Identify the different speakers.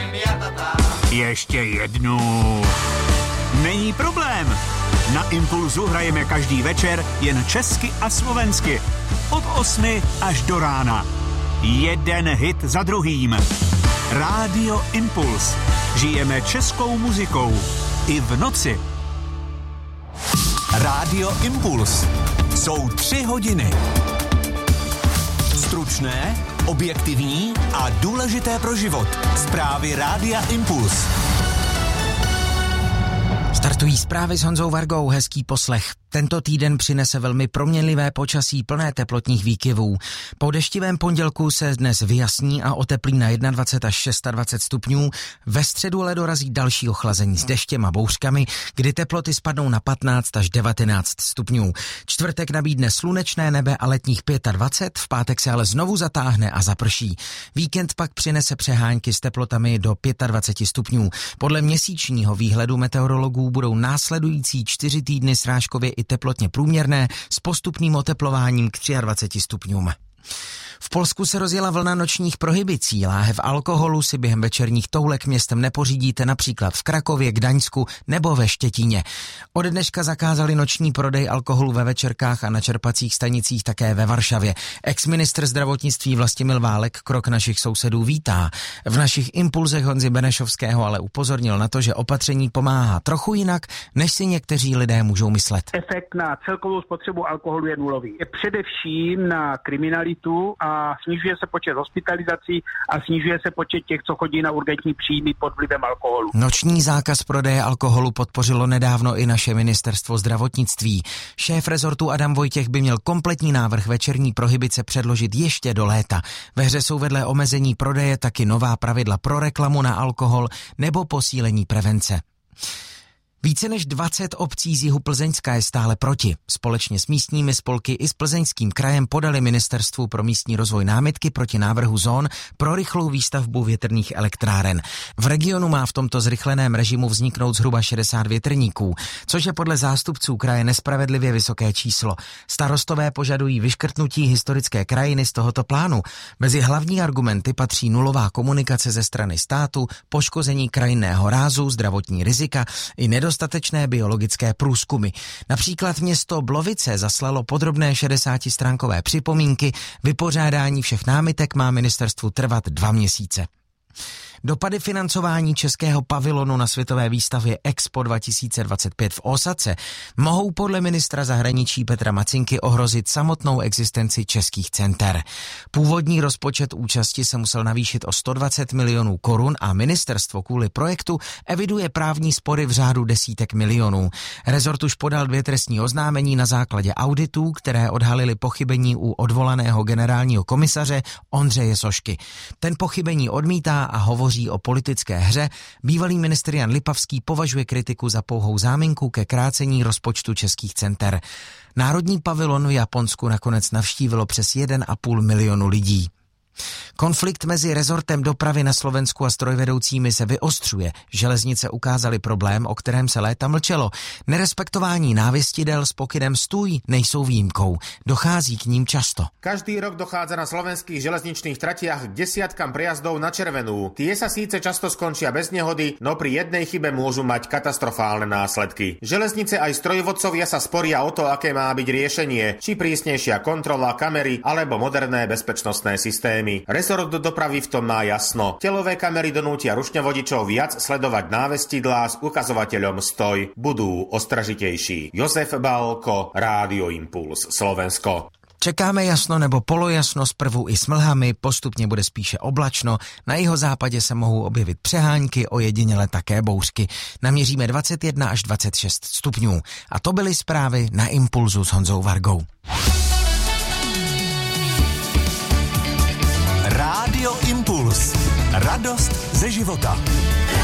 Speaker 1: Ještě jednu. Není problém. Na Impulzu hrajeme každý večer jen česky a slovensky. Od 8 až do rána. Jeden hit za druhým. Rádio Impuls. Žijeme českou muzikou. I v noci. Rádio Impuls. Jsou 3 hodiny. Stručné, objektivní a důležité pro život. Zprávy Rádia Impuls.
Speaker 2: Startují zprávy s Honzou Vargou, hezký poslech. Tento týden přinese velmi proměnlivé počasí plné teplotních výkyvů. Po deštivém pondělku se dnes vyjasní a oteplí na 21 až 26 stupňů. Ve středu ale dorazí další ochlazení s deštěm a bouřkami, kdy teploty spadnou na 15 až 19 stupňů. Čtvrtek nabídne slunečné nebe a letních 25, v pátek se ale znovu zatáhne a zaprší. Víkend pak přinese přehánky s teplotami do 25 stupňů. Podle měsíčního výhledu meteorologů budou následující 4 týdny srážkově i teplotně průměrné s postupným oteplováním k 23 stupňům. V Polsku se rozjela vlna nočních prohibicí. Láhev alkoholu si během večerních toulek městem nepořídíte například v Krakově, Gdaňsku nebo ve Štětíně. Od dneška zakázali noční prodej alkoholu ve večerkách a na čerpacích stanicích také ve Varšavě. Ex-ministr zdravotnictví Vlastimil Válek krok našich sousedů vítá. V našich impulzech Honzy Benešovského ale upozornil na to, že opatření pomáhá trochu jinak, než si někteří lidé můžou myslet.
Speaker 3: Efekt na celkovou spotřebu alkoholu je nulový. Je především na kriminalitu a snižuje se počet hospitalizací a snižuje se počet těch, co chodí na urgentní příjmy pod vlivem alkoholu.
Speaker 2: Noční zákaz prodeje alkoholu podpořilo nedávno i naše ministerstvo zdravotnictví. Šéf rezortu Adam Vojtěch by měl kompletní návrh večerní prohibice předložit ještě do léta. Ve hře jsou vedle omezení prodeje taky nová pravidla pro reklamu na alkohol nebo posílení prevence. Více než 20 obcí z jihu Plzeňska je stále proti. Společně s místními spolky i s Plzeňským krajem podali Ministerstvu pro místní rozvoj námitky proti návrhu zón pro rychlou výstavbu větrných elektráren. V regionu má v tomto zrychleném režimu vzniknout zhruba 60 větrníků, což je podle zástupců kraje nespravedlivě vysoké číslo. Starostové požadují vyškrtnutí historické krajiny z tohoto plánu. Mezi hlavní argumenty patří nulová komunikace ze strany státu, poškození krajinného rázu, zdravotní rizika i nedostatečné biologické průzkumy. Například město Blovice zaslalo podrobné 60stránkové připomínky, vypořádání všech námitek má ministerstvu trvat 2 měsíce. Dopady financování českého pavilonu na světové výstavě Expo 2025 v Ósace mohou podle ministra zahraničí Petra Macinky ohrozit samotnou existenci českých center. Původní rozpočet účasti se musel navýšit o 120 milionů korun a ministerstvo kvůli projektu eviduje právní spory v řádu desítek milionů. Rezort už podal 2 trestní oznámení na základě auditů, které odhalily pochybení u odvolaného generálního komisaře Ondřeje Sošky. Ten pochybení odmítá a hovoří o politické hře. Bývalý ministr Jan Lipavský považuje kritiku za pouhou záminku ke krácení rozpočtu českých center. Národní pavilon v Japonsku nakonec navštívilo přes 1,5 milionu lidí. Konflikt mezi rezortem dopravy na Slovensku a strojvedoucími se vyostřuje. Železnice ukázaly problém, o kterém se léta mlčelo. Nerespektování návěstidel s pokynem stůj nejsou výjimkou. Dochází k ním často.
Speaker 4: Každý rok dochádza na slovenských železničných tratiach k desiatkam prejazdov na červenú. Tie sa síce často skončia bez nehody, no pri jednej chybe môžu mať katastrofálne následky. Železnice aj strojvodcovia sa sporia o to, aké má byť riešenie, či prísnejšia kontrola, kamery alebo moderné bezpečnostné systémy. Resort dopravy v tom má jasno. Telové kamery donútia rušňovodičov viac sledovať návestidlá s ukazovateľom stoj. Budú ostražitejší. Jozef Balko, Rádio Impuls, Slovensko.
Speaker 2: Čekáme jasno nebo polojasno zprvu i s mlhami, postupně bude spíše oblačno, na jihozápadě se mohou objevit přehánky, ojediněle také bouřky. Naměříme 21 až 26 stupňů. A to byly zprávy na Impulzu s Honzou Vargou.
Speaker 1: Rádio Impuls. Radost ze života.